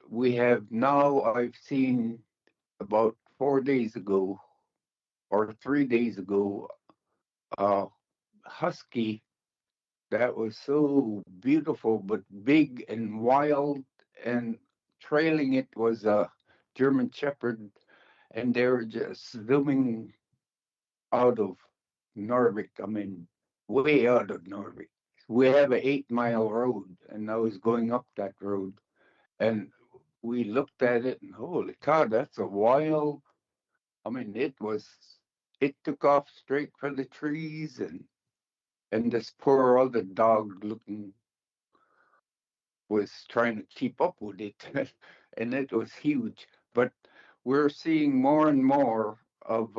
we have now, I've seen about 4 days ago or 3 days ago, a husky that was so beautiful but big and wild, and trailing it was a German Shepherd, and they were just zooming out of Norvik. I mean, way out of Norvik. We have an 8 mile road, and I was going up that road, and we looked at it, and holy cow, that's a wild. I mean, it took off straight for the trees, and this poor other dog looking was trying to keep up with it, and it was huge. But we're seeing more and more of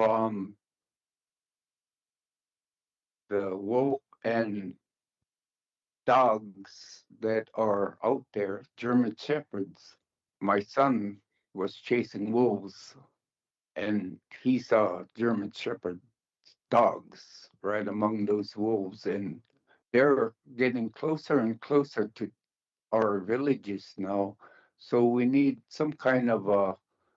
the wolf and dogs that are out there, German Shepherds. My son was chasing wolves, and he saw German Shepherd dogs right among those wolves, and they're getting closer and closer to our villages now. So we need some kind of a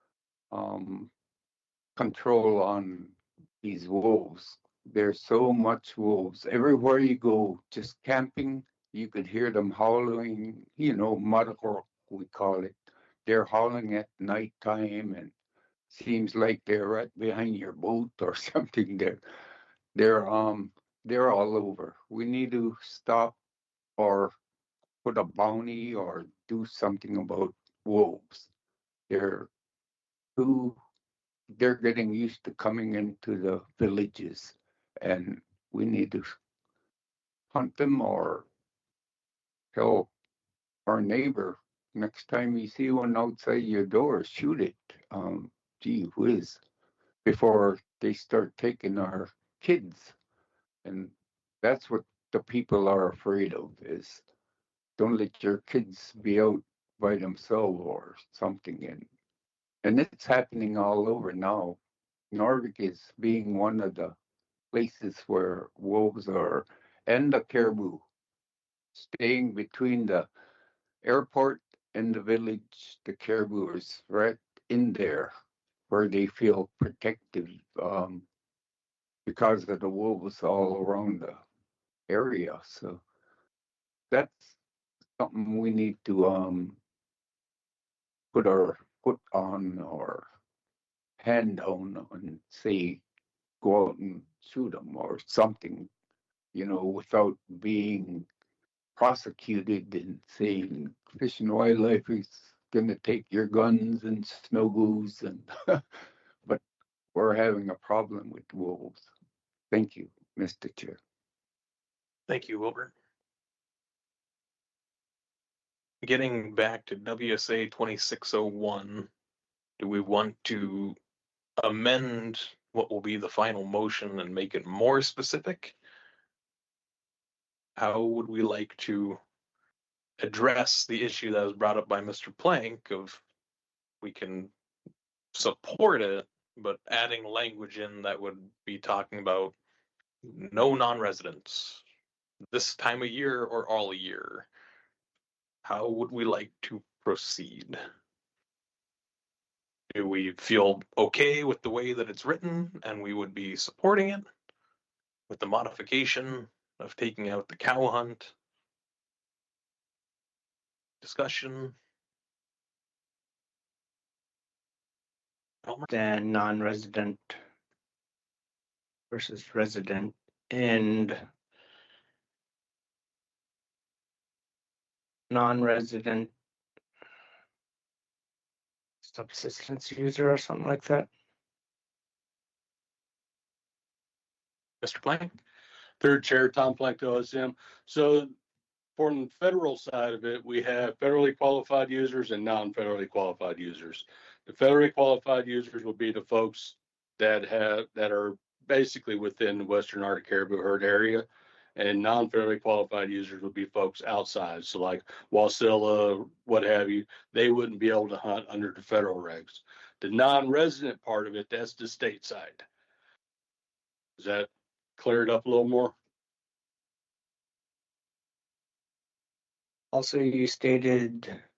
control on these wolves. There's so much wolves everywhere you go. Just camping, you could hear them howling. Mudhork, we call it. They're howling at nighttime, and seems like they're right behind your boat or something. They're they're all over. We need to stop or put a bounty or do something about wolves. They're too they're getting used to coming into the villages, and we need to hunt them or tell our neighbor next time you see one outside your door, shoot it. Gee whiz, before they start taking our kids. And that's what the people are afraid of, is don't let your kids be out by themselves or something. And it's happening all over now. Narvik is being one of the places where wolves are, and the caribou, staying between the airport and the village. The caribou is right in there where they feel protective, because of the wolves all around the area. So that's something we need to put our foot on or hand on and say, go out and shoot them or something, without being prosecuted and saying Fish and Wildlife is going to take your guns and snow goose. And but we're having a problem with wolves. Thank you, Mr. Chair. Thank you, Wilbur. Getting back to WSA 2601, do we want to amend what will be the final motion and make it more specific? How would we like to address the issue that was brought up by Mr. Plank of we can support it, but adding language in that would be talking about no non-residents this time of year or all year? How would we like to proceed? Do we feel okay with the way that it's written and we would be supporting it with the modification of taking out the cow hunt? Discussion? Elmer? Then non-resident versus resident, and non-resident subsistence user or something like that. Mr. Plank? Third Chair, Tom Plank, OSM. So from the federal side of it, we have federally qualified users and non-federally qualified users. The federally qualified users will be the folks that are basically within the Western Arctic caribou herd area, and non-federally qualified users would be folks outside. So like Wasilla, what have you, they wouldn't be able to hunt under the federal regs. The non-resident part of it, that's the state side. Is that cleared up a little more? Also, you stated